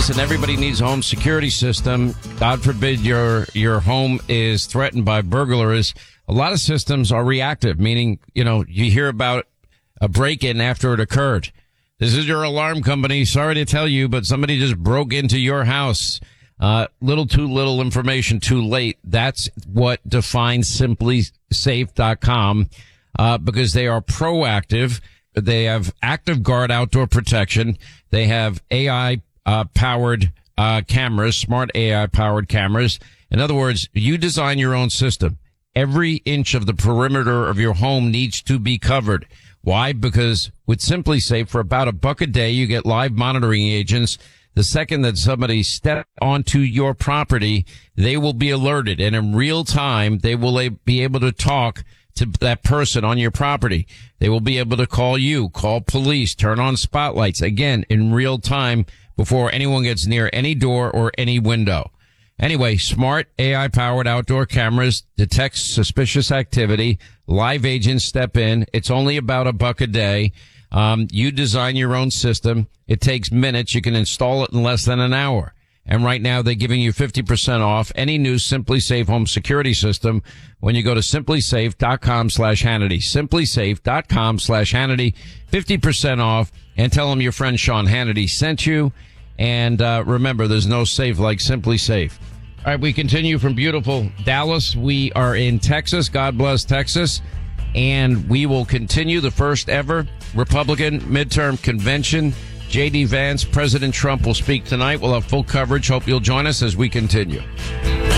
Listen, everybody needs a home security system. God forbid your home is threatened by burglars. A lot of systems are reactive, meaning, you hear about a break-in after it occurred. This is your alarm company. Sorry to tell you, but somebody just broke into your house. Little too little information too late. That's what defines SimpliSafe.com, because they are proactive. They have Active Guard outdoor protection. They have AI powered cameras, smart AI powered cameras. In other words, you design your own system. Every inch of the perimeter of your home needs to be covered. Why? Because with SimpliSafe, for about $1 a day, you get live monitoring agents. The second that somebody steps onto your property, they will be alerted, and in real time, they will be able to talk to that person on your property. They will be able to call you, call police, turn on spotlights, again, in real time, before anyone gets near any door or any window. Anyway, smart AI-powered outdoor cameras detect suspicious activity. Live agents step in. It's only about $1 a day. You design your own system. It takes minutes. You can install it in less than an hour. And right now, they're giving you 50% off any new SimpliSafe home security system when you go to SimpliSafe.com/Hannity. SimpliSafe.com/Hannity. 50% off. And tell them your friend Sean Hannity sent you. And remember, there's no safe like SimpliSafe. All right, we continue from beautiful Dallas. We are in Texas. God bless Texas. And we will continue the first ever Republican midterm convention. J.D. Vance, President Trump will speak tonight. We'll have full coverage. Hope you'll join us as we continue.